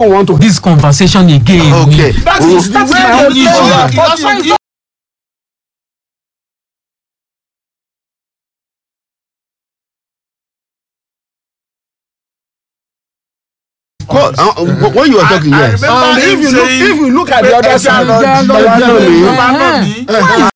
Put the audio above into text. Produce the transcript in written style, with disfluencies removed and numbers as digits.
want to this conversation again. Okay. that's my own issue. When you were talking, yes. If you look at the other side, Why